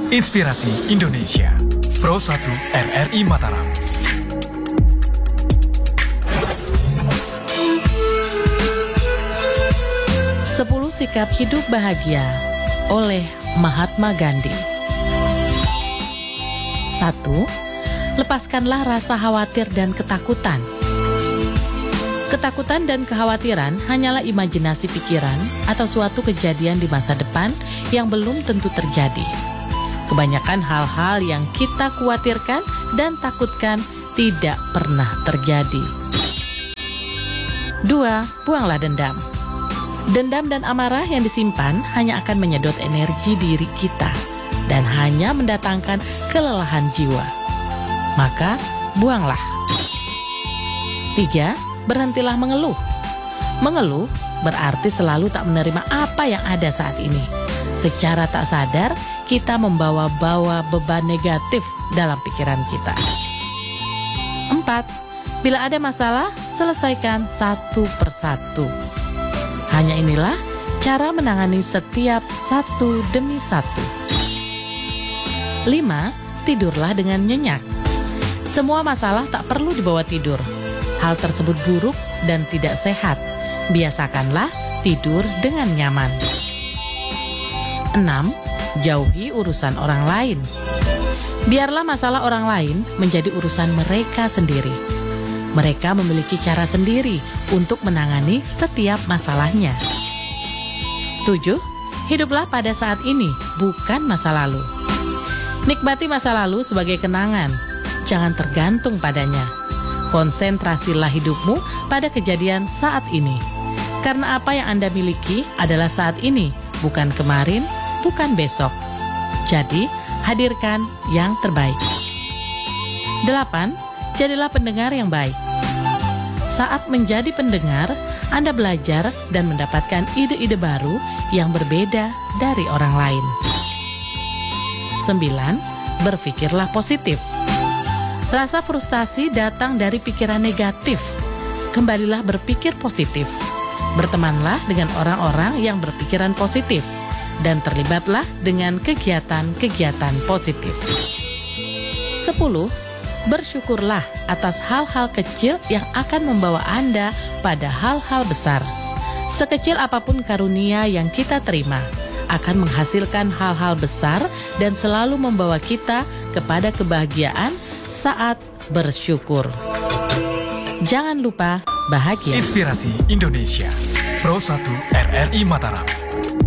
Inspirasi Indonesia. Pro 1 RRI Mataram. Sepuluh Sikap Hidup Bahagia oleh Mahatma Gandhi. 1. Lepaskanlah rasa khawatir dan ketakutan. Ketakutan dan kekhawatiran hanyalah imajinasi pikiran atau suatu kejadian di masa depan yang belum tentu terjadi. Kebanyakan hal-hal yang kita khawatirkan dan takutkan tidak pernah terjadi. 2. Buanglah dendam. Dendam dan amarah yang disimpan hanya akan menyedot energi diri kita dan hanya mendatangkan kelelahan jiwa. Maka, buanglah. 3. Berhentilah mengeluh. Mengeluh berarti selalu tak menerima apa yang ada saat ini. Secara tak sadar, kita membawa-bawa beban negatif dalam pikiran kita. 4. Bila ada masalah, selesaikan satu persatu. Hanya inilah cara menangani setiap satu demi satu. 5. Tidurlah dengan nyenyak. Semua masalah tak perlu dibawa tidur. Hal tersebut buruk dan tidak sehat. Biasakanlah tidur dengan nyaman. 6. Jauhi urusan orang lain. Biarlah masalah orang lain menjadi urusan mereka sendiri. Mereka memiliki cara sendiri untuk menangani setiap masalahnya. 7. Hiduplah pada saat ini, bukan masa lalu. Nikmati masa lalu sebagai kenangan. Jangan tergantung padanya. Konsentrasilah hidupmu pada kejadian saat ini. Karena apa yang Anda miliki adalah saat ini, bukan kemarin, bukan besok. Jadi, hadirkan yang terbaik. 8. Jadilah pendengar yang baik. Saat menjadi pendengar, Anda belajar dan mendapatkan ide-ide baru yang berbeda dari orang lain. 9. Berpikirlah positif. Rasa frustasi datang dari pikiran negatif. Kembalilah berpikir positif. Bertemanlah dengan orang-orang yang berpikiran positif dan terlibatlah dengan kegiatan-kegiatan positif. 10. Bersyukurlah atas hal-hal kecil yang akan membawa Anda pada hal-hal besar. Sekecil apapun karunia yang kita terima, akan menghasilkan hal-hal besar dan selalu membawa kita kepada kebahagiaan saat bersyukur. Jangan lupa bahagia. Inspirasi Indonesia. Pro 1 RRI Mataram.